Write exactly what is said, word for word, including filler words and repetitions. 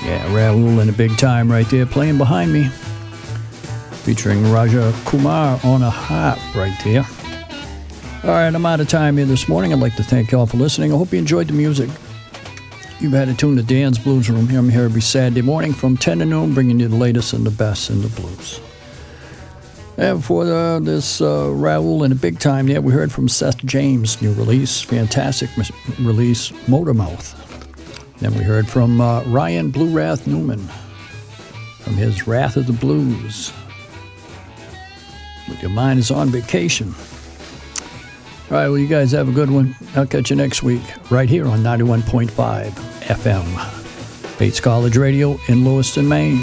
Yeah, Raul and a Big Time right there playing behind me. Featuring Raja Kumar on a harp right there. All right, I'm out of time here this morning. I'd like to thank you all for listening. I hope you enjoyed the music. You've had to tune to Dan's Blues Room. I'm here every Saturday morning from ten to noon, bringing you the latest and the best in the blues. And for uh, this uh, Raul and a Big Time, yeah, we heard from Seth James' new release, fantastic release, Motormouth. Then we heard from uh, Ryan Blue Wrath Newman from his Wrath of the Blues. When your mind is on vacation. All right, well, you guys have a good one. I'll catch you next week right here on ninety-one point five F M. Bates College Radio in Lewiston, Maine.